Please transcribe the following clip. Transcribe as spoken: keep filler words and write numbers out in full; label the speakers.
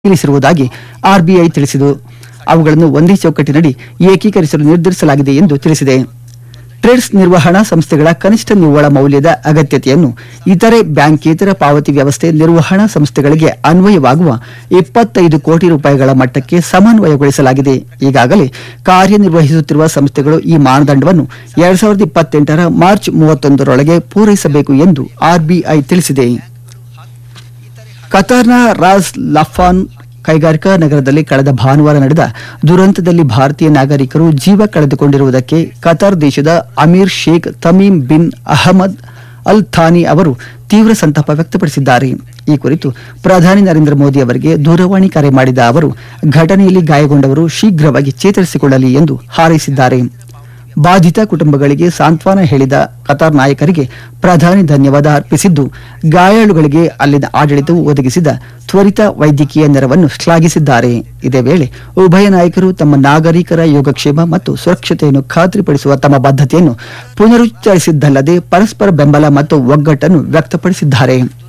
Speaker 1: ಪರಿಶೀಲಿಸಿರುವುದಾಗಿ RBI ತಿಳಿಸಿದೆ. ಅವುಗಳನ್ನು ಒಂದೇ ಚೌಕಟ್ಟಿನಡಿ ಏಕೀಕರಿಸಲು ನಿರ್ಧರಿಸಲಾಗಿದೆ ಎಂದು ತಿಳಿಸಿದೆ. ಟ್ರೇಡ್ಸ್ ನಿರ್ವಹಣಾ ಸಂಸ್ಥೆಗಳ ಕನಿಷ್ಠ ನಿವ್ವಳ ಮೌಲ್ಯದ ಅಗತ್ಯತೆಯನ್ನು ಇತರೆ ಬ್ಯಾಂಕೇತರ ಪಾವತಿ ವ್ಯವಸ್ಥೆ ನಿರ್ವಹಣಾ ಸಂಸ್ಥೆಗಳಿಗೆ ಅನ್ವಯವಾಗುವ ಇಪ್ಪತ್ತೈದು ಕೋಟಿ ರೂಪಾಯಿಗಳ ಮಟ್ಟಕ್ಕೆ ಸಮನ್ವಯಗೊಳಿಸಲಾಗಿದೆ. ಈಗಾಗಲೇ ಕಾರ್ಯನಿರ್ವಹಿಸುತ್ತಿರುವ ಸಂಸ್ಥೆಗಳು ಈ ಮಾನದಂಡವನ್ನು ಎರಡ್ ಸಾವಿರದ ಇಪ್ಪತ್ತೆಂಟರ ಮಾರ್ಚ್ ಮೂವತ್ತೊಂದರೊಳಗೆ ಪೂರೈಸಬೇಕು ಎಂದು ಆರ್ಬಿಐ ತಿಳಿಸಿದೆ. ಕತಾರ್ನ ರಾಸ್ ಲಫಾನ್ ಕೈಗಾರಿಕಾ ನಗರದಲ್ಲಿ ಕಳೆದ ಭಾನುವಾರ ನಡೆದ ದುರಂತದಲ್ಲಿ ಭಾರತೀಯ ನಾಗರಿಕರು ಜೀವ ಕಳೆದುಕೊಂಡಿರುವುದಕ್ಕೆ ಕತಾರ್ ದೇಶದ Amir Sheikh Tamim bin Ahmed Al Thani ಅವರು ತೀವ್ರ ಸಂತಾಪ ವ್ಯಕ್ತಪಡಿಸಿದ್ದಾರೆ. ಈ ಕುರಿತು ಪ್ರಧಾನಿ ನರೇಂದ್ರ ಮೋದಿ ಅವರಿಗೆ ದೂರವಾಣಿ ಕರೆ ಮಾಡಿದ ಅವರು ಘಟನೆಯಲ್ಲಿ ಗಾಯಗೊಂಡವರು ಶೀಘ್ರವಾಗಿ ಚೇತರಿಸಿಕೊಳ್ಳಲಿ ಎಂದು ಹಾರೈಸಿದ್ದಾರೆ. ಬಾಧಿತ ಕುಟುಂಬಗಳಿಗೆ ಸಾಂತ್ವನ ಹೇಳಿದ ಕತಾರ್ ನಾಯಕರಿಗೆ ಪ್ರಧಾನಿ ಧನ್ಯವಾದ ಅರ್ಪಿಸಿದ್ದು, ಗಾಯಾಳುಗಳಿಗೆ ಅಲ್ಲಿನ ಆಡಳಿತವು ಒದಗಿಸಿದ ತ್ವರಿತ ವೈದ್ಯಕೀಯ ನೆರವನ್ನು ಶ್ಲಾಘಿಸಿದ್ದಾರೆ. ಇದೇ ವೇಳೆ ಉಭಯ ನಾಯಕರು ತಮ್ಮ ನಾಗರಿಕರ ಯೋಗಕ್ಷೇಮ ಮತ್ತು ಸುರಕ್ಷತೆಯನ್ನು ಖಾತ್ರಿಪಡಿಸುವ ತಮ್ಮ ಬದ್ಧತೆಯನ್ನು ಪುನರುಚ್ಚರಿಸಿದ್ದಲ್ಲದೆ ಪರಸ್ಪರ ಬೆಂಬಲ ಮತ್ತು ಒಗ್ಗಟ್ಟನ್ನು ವ್ಯಕ್ತಪಡಿಸಿದ್ದಾರೆ.